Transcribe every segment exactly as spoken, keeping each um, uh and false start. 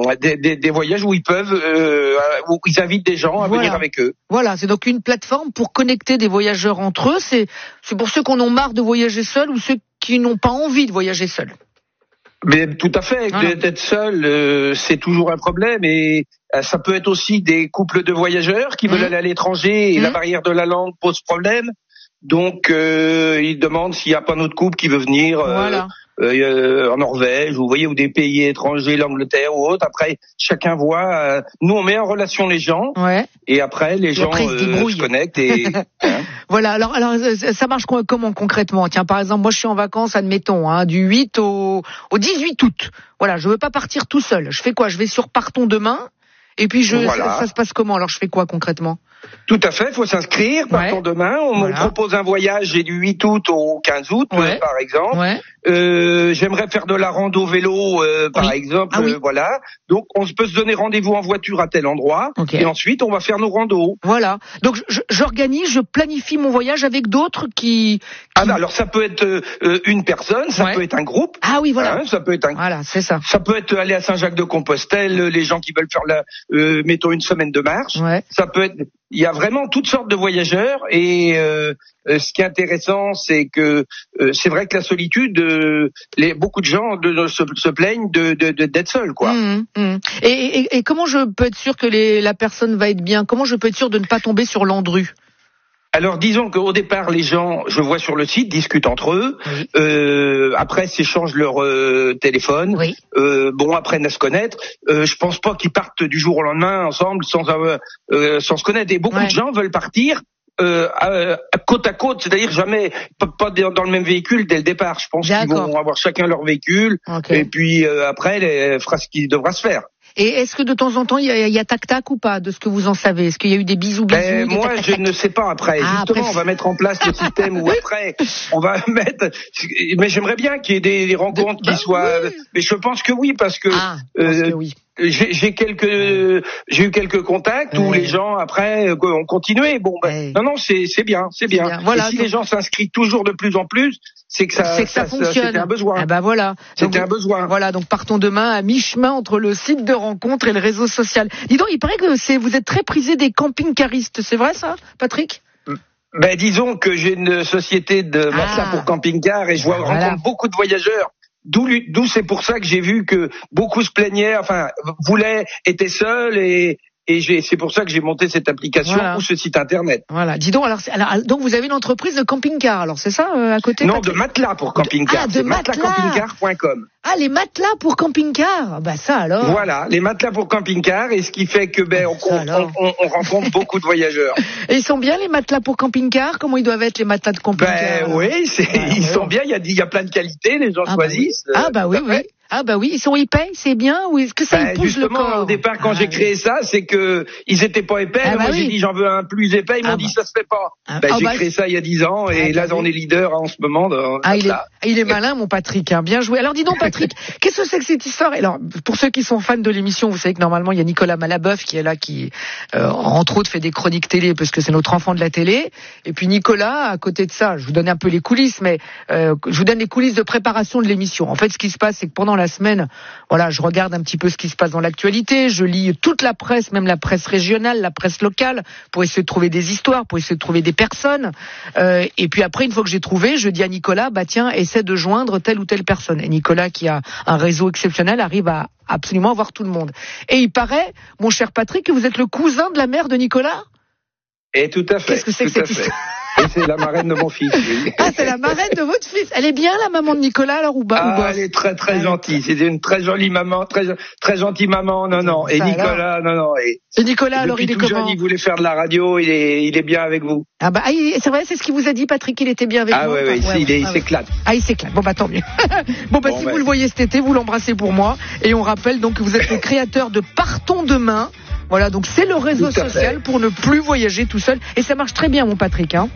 des, des, des voyages où ils peuvent, euh, où ils invitent des gens à voilà. venir avec eux. Voilà, c'est donc une plateforme pour connecter des voyageurs entre eux. C'est, c'est pour ceux qui en ont marre de voyager seuls ou ceux qui n'ont pas envie de voyager seuls. Mais tout à fait, voilà. d'être seul, euh, c'est toujours un problème et euh, ça peut être aussi des couples de voyageurs qui mmh. veulent aller à l'étranger et mmh. la barrière de la langue pose problème. Donc, euh, ils demandent s'il n'y a pas un autre couple qui veut venir euh, voilà. euh, en Norvège, ou vous voyez, ou des pays étrangers, l'Angleterre ou autre. Après, chacun voit. Euh, nous, on met en relation les gens, ouais. et après, les et gens après, euh, se connectent. Et, hein. Voilà. Alors, alors, ça marche comment concrètement? Tiens, par exemple, moi, je suis en vacances, admettons, hein, du huit au, au dix-huit août. Voilà, je veux pas partir tout seul. Je fais quoi? Je vais sur Partons demain. Et puis, je, voilà. ça, ça se passe comment? Alors, je fais quoi concrètement? Tout à fait, il faut s'inscrire. Partons ouais. demain. On voilà. propose un voyage du huit août au quinze août, ouais. euh, par exemple. Ouais. Euh, j'aimerais faire de la rando vélo, euh, par oui. exemple. Ah, oui. euh, voilà. Donc, on peut se donner rendez-vous en voiture à tel endroit. Okay. Et ensuite, on va faire nos randos. Voilà. Donc, je, j'organise, je planifie mon voyage avec d'autres qui... qui... Ah, alors, ça peut être euh, une personne, ça ouais. peut être un groupe. Ah oui, voilà. Hein, ça peut être un... Voilà, c'est ça. Ça peut être aller à Saint-Jacques-de-Compostelle, les gens qui veulent faire, la, euh, mettons, une semaine de marche. Ouais. Ça peut être... Il y a vraiment toutes sortes de voyageurs et euh, ce qui est intéressant, c'est que euh, c'est vrai que la solitude, euh, les, beaucoup de gens de, de, se, se plaignent de, de, de, d'être seuls, quoi. Mmh, mmh. Et, et, et comment je peux être sûr que les, la personne va être bien? Comment je peux être sûr de ne pas tomber sur Landru? Alors disons qu'au départ les gens, je vois sur le site, discutent entre eux. Oui. Euh, après s'échangent leur euh, téléphone. Oui. Euh, bon, apprennent à se connaître. Euh, je pense pas qu'ils partent du jour au lendemain ensemble sans euh, euh, sans se connaître. Et beaucoup ouais. de gens veulent partir euh, à, à côte à côte, c'est-à-dire jamais pas, pas dans le même véhicule dès le départ. Je pense D'accord. qu'ils vont avoir chacun leur véhicule. Okay. Et puis euh, après, les, fera ce qu'il devra se faire. Et est-ce que de temps en temps, il y a, y a tac-tac ou pas, de ce que vous en savez? Est-ce qu'il y a eu des bisous, bisous ben, des Moi, tac-tac-tac? je ne sais pas après. Ah, Justement, après... on va mettre en place le système où après, on va mettre... Mais j'aimerais bien qu'il y ait des, des rencontres de... qui bah, soient... Oui. Mais je pense que oui, parce que... Ah, je pense euh, que oui. J'ai, j'ai quelques, j'ai eu quelques contacts ouais. où les gens après ont continué. Bon, ben, ouais. non, non, c'est, c'est bien, c'est bien. bien. Voilà, et si donc... les gens s'inscrivent toujours de plus en plus, c'est que ça, c'est que ça, ça fonctionne. C'était un besoin. Ah bah voilà. C'était donc, un besoin. Voilà, donc partons demain à mi-chemin entre le site de rencontre et le réseau social. Dis donc, il paraît que c'est, vous êtes très prisé des camping-caristes. C'est vrai ça, Patrick? Ben, disons que j'ai une société de matelas ah. pour camping-car et je vois, voilà. rencontre beaucoup de voyageurs. D'où, d'où c'est pour ça que j'ai vu que beaucoup se plaignaient, enfin, voulaient, étaient seuls et, et j'ai, c'est pour ça que j'ai monté cette application voilà. ou ce site internet. Voilà. Dis donc, alors, alors, donc vous avez une entreprise de camping-car, alors c'est ça, euh, à côté? Non, Patrick? De matelas pour camping-car. Ah, de c'est matelas. matelas camping-car point com. Ah, les matelas pour camping-car. Bah, ça alors. Voilà, les matelas pour camping-car, et ce qui fait que, ben, on, on, on, on rencontre beaucoup de voyageurs. Et ils sont bien, les matelas pour camping-car? Comment ils doivent être, les matelas de camping-car? Ben, oui, c'est, ah, ils ouais. sont bien, il y a, il y a plein de qualités, les gens ah, choisissent. Bah oui. Ah, bah oui, oui. Ah bah oui, ils sont épais, c'est bien, ou est-ce que ça ben, ils pousse le corps? Justement, au départ, quand ah, j'ai créé oui. ça, c'est que ils étaient pas épais. Ah, bah moi, oui. j'ai dit j'en veux un plus épais. Ils m'ont ah, dit bah. ça se fait pas. Ah, ben, ah, j'ai bah, créé ça il y a dix ans et ah, là, bah, on oui. est leader en ce moment. Dans, ah, il est, il est malin, mon Patrick. Hein. Bien joué. Alors, dis donc, Patrick, qu'est-ce que c'est que cette histoire? Alors, pour ceux qui sont fans de l'émission, vous savez que normalement, il y a Nicolas Malaboeuf qui est là, qui, euh, entre autres, fait des chroniques télé parce que c'est notre enfant de la télé. Et puis Nicolas, à côté de ça, je vous donne un peu les coulisses, mais euh, je vous donne les coulisses de préparation de l'émission. En fait, ce qui se passe, c'est que pendant la semaine, voilà, je regarde un petit peu ce qui se passe dans l'actualité, je lis toute la presse, même la presse régionale, la presse locale, pour essayer de trouver des histoires, pour essayer de trouver des personnes. Euh, et puis après, une fois que j'ai trouvé, je dis à Nicolas, bah tiens, essaie de joindre telle ou telle personne. Et Nicolas, qui a un réseau exceptionnel, arrive à absolument avoir tout le monde. Et il paraît, mon cher Patrick, que vous êtes le cousin de la mère de Nicolas? Et tout à fait. Qu'est-ce que c'est que cette histoire? Et c'est la marraine de mon fils. Oui. Ah, c'est la marraine de votre fils. Elle est bien, la maman de Nicolas, alors, ou pas? Ah, ou elle est très, très gentille. C'est une très jolie maman, très, très gentille maman. Non, non. Et ça, Nicolas, alors... non, non. Et, et Nicolas, et alors, il est tout comment? Jeune, il voulait faire de la radio. Il est, il est bien avec vous. Ah, bah, c'est vrai, c'est ce qu'il vous a dit, Patrick, il était bien avec ah, vous. Ouais, ouais, ah, ouais, il, ouais, il ah, s'éclate. Ah, il s'éclate. Bon, bah, tant mieux. bon, bah, bon, si ouais. vous le voyez cet été, vous l'embrassez pour moi. Et on rappelle donc que vous êtes le créateur de Partons demain. Voilà, donc c'est le réseau social fait. Pour ne plus voyager tout seul. Et ça marche très bien, mon Patrick, hein.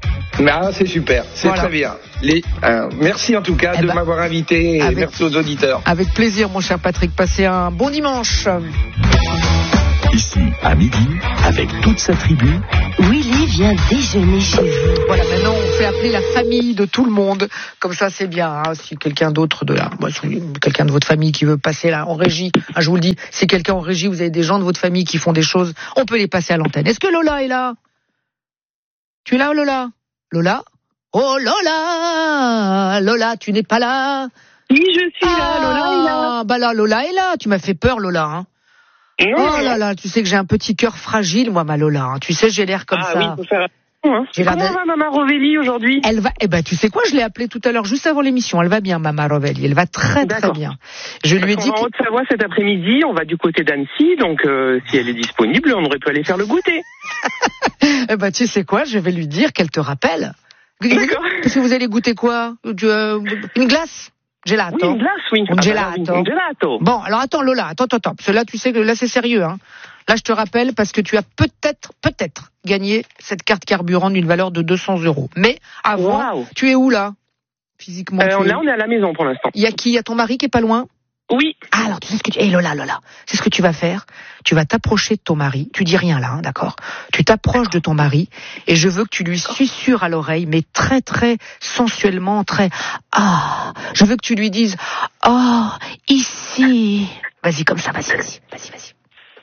Ah, c'est super, c'est voilà. Très bien. Les, euh, merci en tout cas eh de ben, m'avoir invité et avec, merci aux auditeurs. Avec plaisir, mon cher Patrick. Passez un bon dimanche. Ici, à midi, avec toute sa tribu, Willy Qui vient déjeuner chez vous? Voilà, maintenant on fait appeler la famille de tout le monde. Comme ça, c'est bien. Hein, si quelqu'un d'autre de là, moi, quelqu'un de votre famille qui veut passer là en régie, hein, je vous le dis, si quelqu'un en régie, vous avez des gens de votre famille qui font des choses, on peut les passer à l'antenne. Est-ce que Lola est là? Tu es là, Lola? Lola? Oh Lola, Lola, tu n'es pas là? Oui, je suis là. Ah, Lola est là. Bah là, Lola est là. Tu m'as fait peur, Lola. Hein. Non, oh là là, tu sais que j'ai un petit cœur fragile, moi, ma Lola. Hein. Tu sais, j'ai l'air comme ah, ça. Oui, faut faire attention, hein. J'ai Comment l'air de... va Maman Rovelli aujourd'hui? Elle va. Eh ben, tu sais quoi, je l'ai appelée tout à l'heure, juste avant l'émission. Elle va bien, Maman Rovelli. Elle va très très bien. Je lui ai dit. On va en Haute-Savoie cet après-midi. On va du côté d'Annecy, donc euh, si elle est disponible, on aurait pu aller faire le goûter. Eh ben, tu sais quoi, je vais lui dire qu'elle te rappelle. D'accord. Parce que vous allez goûter quoi? Du, euh, Une glace? Gelato. Oui, une glace, oui. Un ah, gelato. Bah, un gelato. Bon, alors attends, Lola, attends, attends, attends. Parce que là, tu sais que là, c'est sérieux, hein. Là, je te rappelle parce que tu as peut-être, peut-être gagné cette carte carburant d'une valeur de deux cents euros. Mais avant, wow. Tu es où là? Physiquement? euh, tu Là, es... on est à la maison pour l'instant. Il y a qui? Il y a ton mari qui est pas loin? Oui. Ah, alors tu sais ce que tu... Eh hey, Lola, Lola, c'est ce que tu vas faire. Tu vas t'approcher de ton mari. Tu dis rien là, hein, d'accord? Tu t'approches de ton mari et je veux que tu lui susurres à l'oreille, mais très très sensuellement, très... Ah, je veux que tu lui dises... Oh, ici... Vas-y, comme ça, vas-y, vas-y, vas-y, vas-y.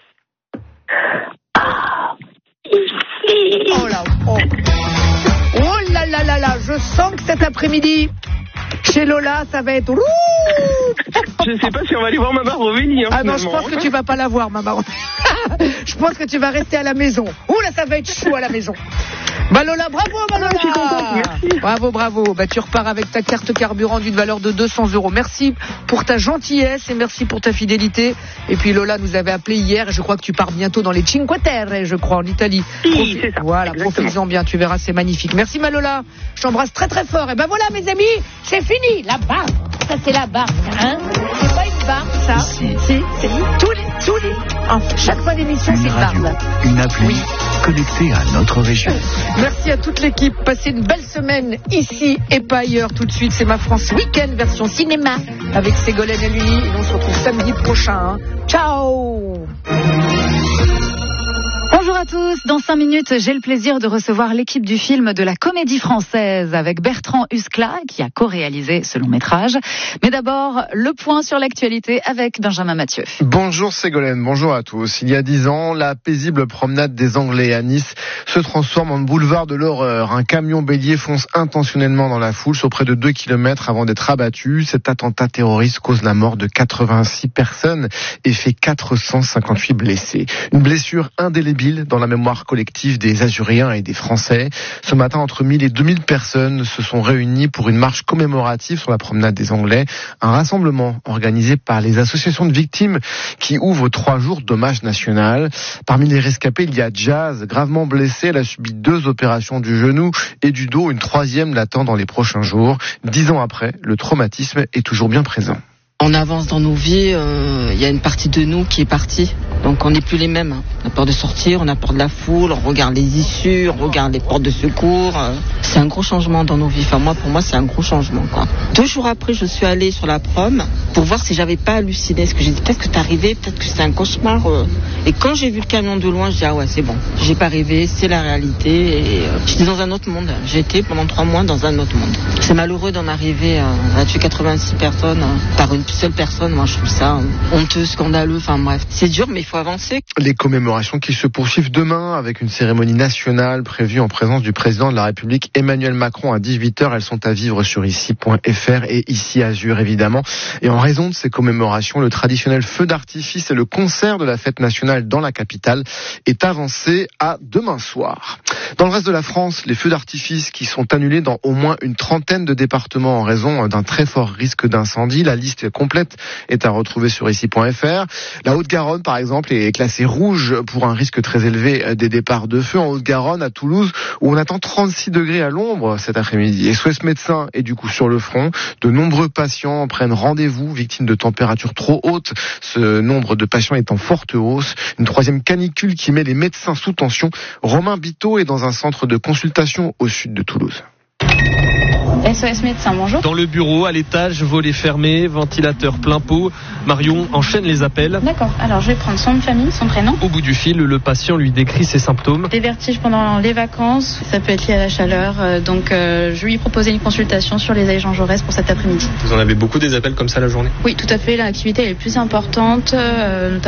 Ah, ici... Oh là, oh. Oh là là là là, je sens que cet après-midi... Chez Lola, ça va être... Je sais pas si on va aller voir Maman Rovelli. Hein, ah non, je pense que tu vas pas la voir, Maman. Je pense que tu vas rester à la maison. Ouh là, ça va être chaud à la maison. Bah Lola, bravo, bah Lola. Je suis contente, merci. Bravo, bravo. Bah tu repars avec ta carte carburant d'une valeur de deux cents euros. Merci pour ta gentillesse et merci pour ta fidélité. Et puis Lola nous avait appelé hier et je crois que tu pars bientôt dans les Cinque Terre, je crois, en Italie. Oui, Profi- c'est ça. Voilà, profites-en bien, tu verras, c'est magnifique. Merci ma Lola. Je t'embrasse très très fort. Et ben voilà mes amis, c'est fini. La barbe, ça c'est la barbe, hein. C'est pas une barbe, ça. Ici. C'est, c'est tous les, tous les, en chaque fois d'émission, c'est une radio, barbe. Une appli oui. Connectée à notre région. Merci à toute l'équipe. Passez une belle semaine ici et pas ailleurs. Tout de suite, c'est Ma France Week-end version cinéma avec Ségolène et lui. Et on se retrouve samedi prochain. Hein. Ciao. Bonjour à tous, dans cinq minutes, j'ai le plaisir de recevoir l'équipe du film de la Comédie Française avec Bertrand Huskla qui a co-réalisé ce long métrage. Mais d'abord, le point sur l'actualité avec Benjamin Mathieu. Bonjour Ségolène, bonjour à tous. Il y a dix ans, la paisible promenade des Anglais à Nice se transforme en boulevard de l'horreur. Un camion bélier fonce intentionnellement dans la foule sur près de deux kilomètres avant d'être abattu. Cet attentat terroriste cause la mort de quatre-vingt-six personnes et fait quatre cent cinquante-huit blessés. Une blessure indélébile dans la mémoire collective des Azuréens et des Français. Ce matin, entre mille et deux mille personnes se sont réunies pour une marche commémorative sur la promenade des Anglais. Un rassemblement organisé par les associations de victimes qui ouvre trois jours d'hommage national. Parmi les rescapés, il y a Jazz, gravement blessée. Elle a subi deux opérations du genou et du dos. Une troisième l'attend dans les prochains jours. Dix ans après, le traumatisme est toujours bien présent. On avance dans nos vies, il euh, y a une partie de nous qui est partie, donc on n'est plus les mêmes. On a peur de sortir, on a peur de la foule, on regarde les issues, on regarde les portes de secours. Euh, c'est un gros changement dans nos vies. Enfin moi, pour moi, c'est un gros changement, quoi. Deux jours après, je suis allée sur la prom pour voir si j'avais pas halluciné. Parce que j'ai dit peut-être que t'es arrivé, peut-être que c'est un cauchemar. Euh. Et quand j'ai vu le camion de loin, je dis ah ouais, c'est bon. J'ai pas rêvé, c'est la réalité. Et euh, j'étais dans un autre monde. J'étais pendant trois mois dans un autre monde. C'est malheureux d'en arriver euh, à tuer quatre-vingt-six personnes euh, par une seule personne. Moi, je trouve ça honteux, scandaleux. Enfin bref, c'est dur, mais il faut avancer. Les commémorations qui se poursuivent demain avec une cérémonie nationale prévue en présence du président de la République Emmanuel Macron à dix-huit heures. Elles sont à vivre sur ici point f r et ici Azur évidemment. Et en raison de ces commémorations, le traditionnel feu d'artifice et le concert de la fête nationale dans la capitale est avancé à demain soir. Dans le reste de la France, les feux d'artifice qui sont annulés dans au moins une trentaine de départements en raison d'un très fort risque d'incendie. La liste complète est à retrouver sur ici point f r. La Haute-Garonne, par exemple, est classée rouge pour un risque très élevé des départs de feu. En Haute-Garonne, à Toulouse, où on attend trente-six degrés à l'ombre cet après-midi. Et S O S Médecins est du coup sur le front. De nombreux patients prennent rendez-vous, victimes de températures trop hautes. Ce nombre de patients est en forte hausse. Une troisième canicule qui met les médecins sous tension. Romain Biteau est dans un centre de consultation au sud de Toulouse. S O S médecin, bonjour. Dans le bureau, à l'étage, volet fermé, ventilateur plein pot. Marion enchaîne les appels. D'accord, alors je vais prendre son nom de famille, son prénom. Au bout du fil, le patient lui décrit ses symptômes. Des vertiges pendant les vacances, ça peut être lié à la chaleur, euh, donc euh, je lui ai proposé une consultation sur les Jean Jaurès pour cet après-midi. Vous en avez beaucoup des appels comme ça la journée ? Oui, tout à fait, l'activité est plus importante, euh, notamment